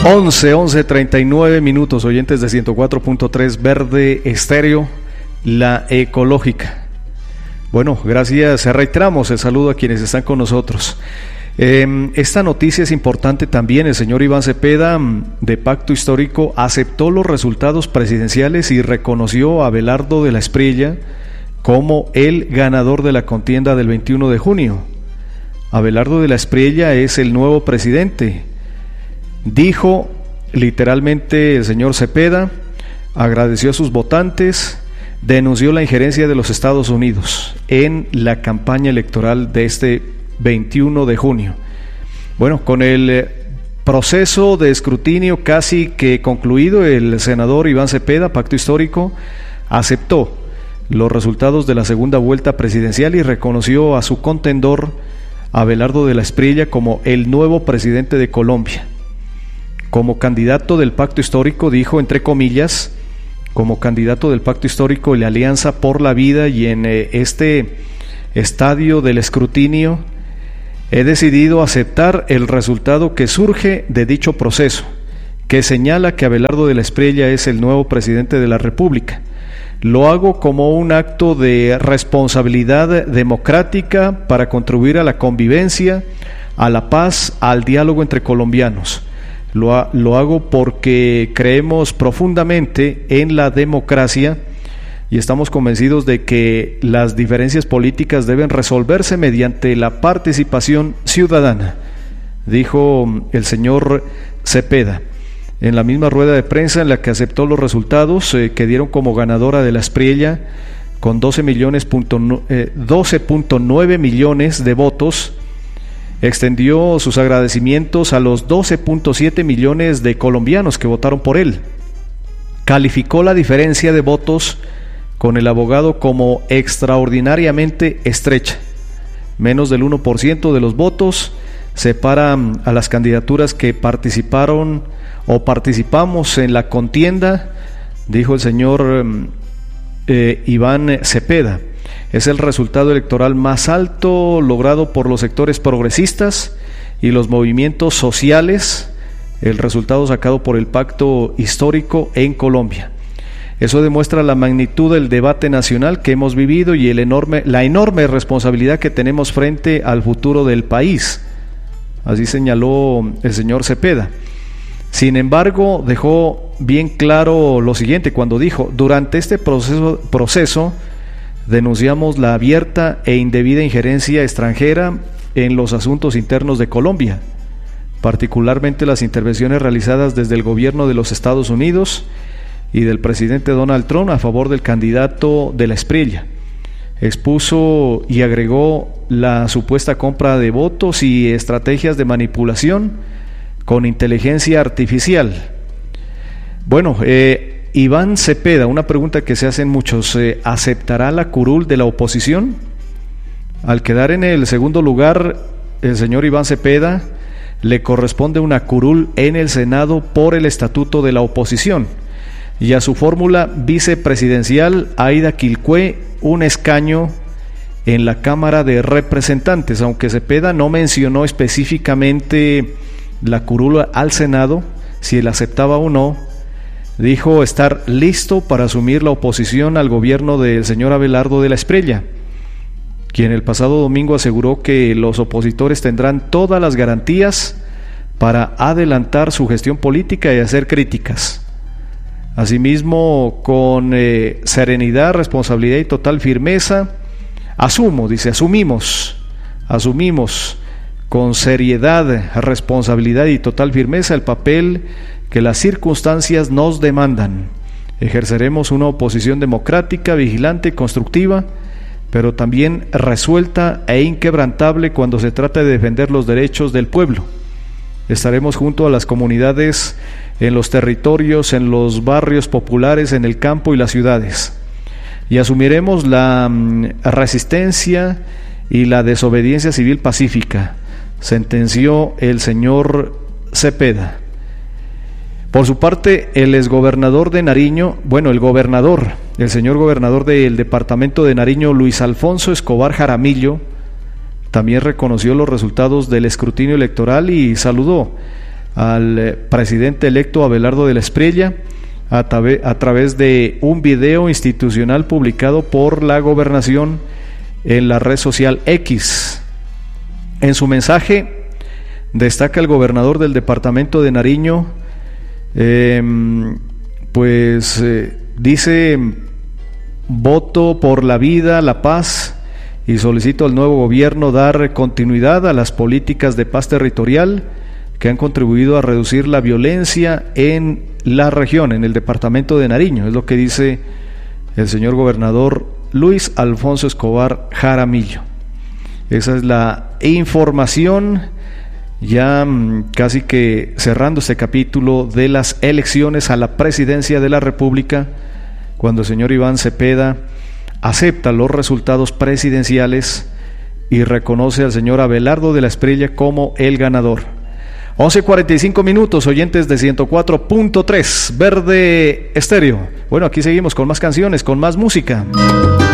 11:39 minutos, oyentes de 104.3 Verde Estéreo, la ecológica. Bueno, gracias, reiteramos el saludo a quienes están con nosotros. Esta noticia es importante también. El señor Iván Cepeda, de Pacto Histórico, aceptó los resultados presidenciales y reconoció a Abelardo de la Espriella como el ganador de la contienda del 21 de junio. Abelardo de la Espriella es el nuevo presidente. Dijo literalmente el señor Cepeda, agradeció a sus votantes, denunció la injerencia de los Estados Unidos en la campaña electoral de este 21 de junio. Bueno, con el proceso de escrutinio casi que concluido, el senador Iván Cepeda, Pacto Histórico, aceptó los resultados de la segunda vuelta presidencial y reconoció a su contendor, Abelardo de la Espriella, como el nuevo presidente de Colombia. Como candidato del Pacto Histórico, dijo entre comillas, como candidato del Pacto Histórico y la Alianza por la Vida, y en este estadio del escrutinio he decidido aceptar el resultado que surge de dicho proceso, que señala que Abelardo de la Espriella es el nuevo presidente de la República. Lo hago como un acto de responsabilidad democrática para contribuir a la convivencia, a la paz, al diálogo entre colombianos. Lo hago porque creemos profundamente en la democracia y estamos convencidos de que las diferencias políticas deben resolverse mediante la participación ciudadana, dijo el señor Cepeda en la misma rueda de prensa en la que aceptó los resultados que dieron como ganadora de la Espriella con 12.9 millones de votos. Extendió sus agradecimientos a los 12.7 millones de colombianos que votaron por él. Calificó la diferencia de votos con el abogado como extraordinariamente estrecha. Menos del 1% de los votos separa a las candidaturas que participaron o participamos en la contienda, dijo el señor Iván Cepeda. Es el resultado electoral más alto logrado por los sectores progresistas y los movimientos sociales, el resultado sacado por el Pacto Histórico en Colombia. Eso demuestra la magnitud del debate nacional que hemos vivido y la enorme responsabilidad que tenemos frente al futuro del país. Así señaló el señor Cepeda. Sin embargo, dejó bien claro lo siguiente cuando dijo: durante este proceso denunciamos la abierta e indebida injerencia extranjera en los asuntos internos de Colombia, particularmente las intervenciones realizadas desde el gobierno de los Estados Unidos y del presidente Donald Trump a favor del candidato de la Espriella. Expuso y agregó la supuesta compra de votos y estrategias de manipulación con inteligencia artificial. Bueno, Iván Cepeda, una pregunta que se hacen muchos, ¿aceptará la curul de la oposición? Al quedar en el segundo lugar, el señor Iván Cepeda le corresponde una curul en el Senado por el estatuto de la oposición, y a su fórmula vicepresidencial, Aida Quilcué, un escaño en la Cámara de Representantes, aunque Cepeda no mencionó específicamente la curul al Senado, si él aceptaba o no. Dijo estar listo para asumir la oposición al gobierno del señor Abelardo de la Espriella, quien el pasado domingo aseguró que los opositores tendrán todas las garantías para adelantar su gestión política y hacer críticas. Asimismo, con serenidad, responsabilidad y total firmeza, asumimos con seriedad, responsabilidad y total firmeza el papel que las circunstancias nos demandan. Ejerceremos una oposición democrática, vigilante y constructiva, pero también resuelta e inquebrantable cuando se trata de defender los derechos del pueblo. Estaremos junto a las comunidades en los territorios, en los barrios populares, en el campo y las ciudades. Y asumiremos la resistencia y la desobediencia civil pacífica, sentenció el señor Cepeda. Por su parte, el exgobernador de Nariño, el señor gobernador del departamento de Nariño, Luis Alfonso Escobar Jaramillo, también reconoció los resultados del escrutinio electoral y saludó al presidente electo Abelardo de la Espriella a través de un video institucional publicado por la gobernación en la red social X. En su mensaje destaca el gobernador del departamento de Nariño, dice: voto por la vida, la paz, y solicito al nuevo gobierno dar continuidad a las políticas de paz territorial que han contribuido a reducir la violencia en la región, en el departamento de Nariño. Es lo que dice el señor gobernador Luis Alfonso Escobar Jaramillo. Esa es la información, ya casi que cerrando este capítulo de las elecciones a la presidencia de la República, cuando el señor Iván Cepeda acepta los resultados presidenciales y reconoce al señor Abelardo de la Espriella como el ganador. 11:45 minutos, oyentes de 104.3 Verde Estéreo. Bueno, aquí seguimos con más canciones, con más música.